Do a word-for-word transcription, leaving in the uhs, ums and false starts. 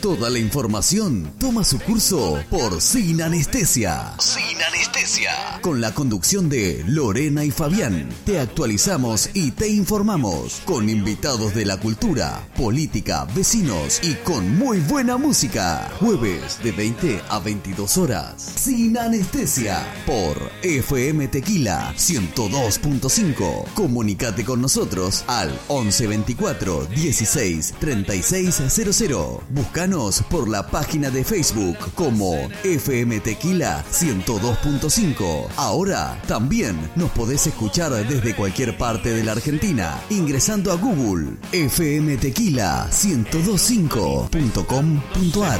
Toda la información toma su curso por Sin Anestesia. Sin Anestesia. Con la conducción de Lorena y Fabián, te actualizamos y te informamos con invitados de la cultura, política, vecinos y con muy buena música. Jueves de veinte a veintidós horas. Sin Anestesia por F M Tequila ciento dos punto cinco. Comunícate con nosotros al once veinticuatro dieciséis treinta y seis cero cero. Búscanos por la página de Facebook como F M Tequila ciento dos punto cinco. Ahora también nos podés escuchar desde cualquier parte de la Argentina ingresando a Google F M Tequila ciento dos punto cinco punto com punto ar.